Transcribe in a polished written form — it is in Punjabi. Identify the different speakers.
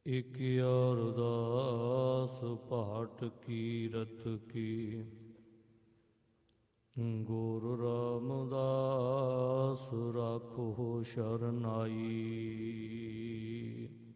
Speaker 1: ਇਕ ਅਰਦਾਸ ਪਾਠ ਕੀਰਤ ਕੀ। ਗੁਰੂ ਰਾਮਦਾਸ ਰਾਖੋ ਸ਼ਰਨਾਈ।